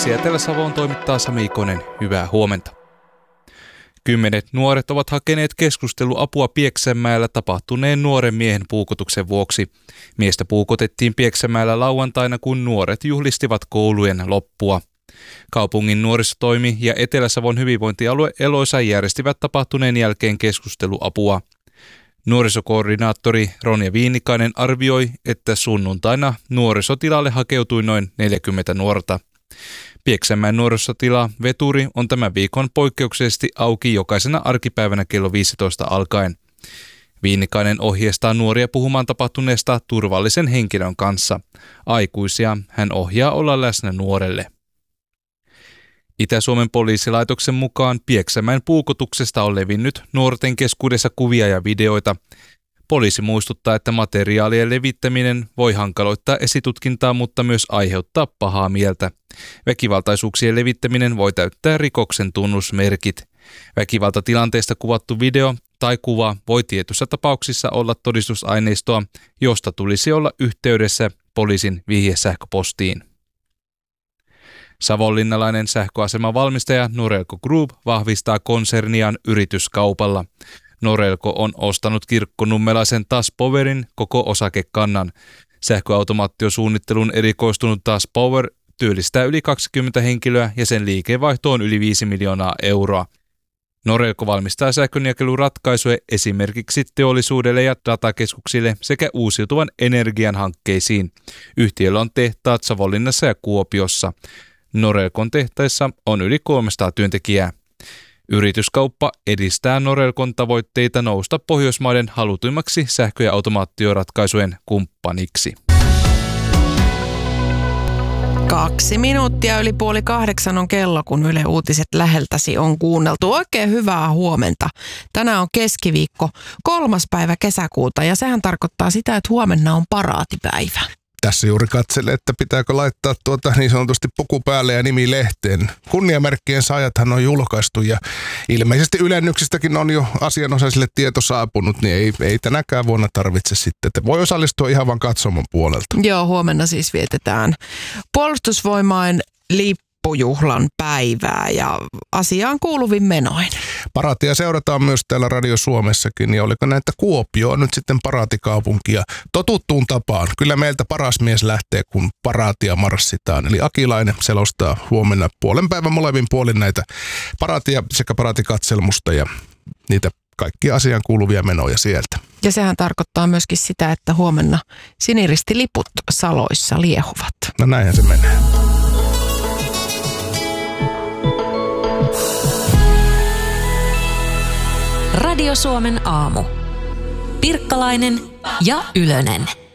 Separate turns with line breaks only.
Poliisi Etelä-Savoon toimittaa Sami Ikonen. Hyvää huomenta. 10 nuoret ovat hakeneet keskusteluapua Pieksämäellä tapahtuneen nuoren miehen puukotuksen vuoksi. Miestä puukotettiin Pieksämäellä lauantaina, kun nuoret juhlistivat koulujen loppua. Kaupungin nuorisotoimi ja Etelä-Savon hyvinvointialue Eloisa järjestivät tapahtuneen jälkeen keskusteluapua. Nuorisokoordinaattori Ronja Viinikainen arvioi, että sunnuntaina nuorisotilalle hakeutui noin 40 nuorta. Pieksämäen nuorisotila Veturi on tämän viikon poikkeuksellisesti auki jokaisena arkipäivänä kello 15 alkaen. Viinikainen ohjeistaa nuoria puhumaan tapahtuneesta turvallisen henkilön kanssa. Aikuisia hän ohjaa olla läsnä nuorelle. Itä-Suomen poliisilaitoksen mukaan Pieksämäen puukotuksesta on levinnyt nuorten keskuudessa kuvia ja videoita. Poliisi muistuttaa, että materiaalien levittäminen voi hankaloittaa esitutkintaa, mutta myös aiheuttaa pahaa mieltä. Väkivaltaisuuksien levittäminen voi täyttää rikoksen tunnusmerkit. Väkivaltatilanteesta kuvattu video tai kuva voi tietyissä tapauksissa olla todistusaineistoa, josta tulisi olla yhteydessä poliisin vihjesähköpostiin. Savonlinnalainen sähköasemavalmistaja Norelco Group vahvistaa konserniaan yrityskaupalla. Norelco on ostanut kirkkonummelaisen TAS Powerin koko osakekannan. Sähköautomaatiosuunnittelun erikoistunut TAS Power työllistää yli 20 henkilöä ja sen liikevaihto on yli 5 miljoonaa euroa. Norelco valmistaa sähkönjakeluratkaisuja esimerkiksi teollisuudelle ja datakeskuksille sekä uusiutuvan energian hankkeisiin. Yhtiöllä on tehtaat Savonlinnassa ja Kuopiossa. Norelcon tehtaissa on yli 300 työntekijää. Yrityskauppa edistää Norelcon tavoitteita nousta Pohjoismaiden halutuimmaksi sähkö- ja automaatioratkaisujen kumppaniksi.
2 minuuttia yli 7:30 on kello, kun Yle Uutiset läheltäsi on kuunneltu. Oikein hyvää huomenta. Tänään on keskiviikko, 3. päivä kesäkuuta ja sehän tarkoittaa sitä, että huomenna on paraatipäivä.
Tässä juuri katselen, että pitääkö laittaa niin sanotusti puku päälle ja nimi lehteen. Kunniamerkkien saajathan on julkaistu ja ilmeisesti ylennyksistäkin on jo asianosaisille tieto saapunut, niin ei tänäkään vuonna tarvitse sitten. Että voi osallistua ihan vaan katsomon puolelta.
Joo, huomenna siis vietetään Puolustusvoimain lippujuhlan päivää ja asiaan kuuluvin menoin.
Paraatia seurataan myös täällä Radio Suomessakin ja oliko näin, että Kuopio on nyt sitten paraatikaupunki ja totuttuun tapaan. Kyllä meiltä paras mies lähtee, kun paraatia marssitaan. Eli Akilainen selostaa huomenna puolen päivän molemmin puolin näitä paraatia sekä paraatikatselmusta ja niitä kaikkia asiaan kuuluvia menoja sieltä.
Ja sehän tarkoittaa myöskin sitä, että huomenna siniristiliput saloissa liehuvat.
No näinhän se menee.
Radio Suomen aamu. Pirkkalainen ja Ylönen.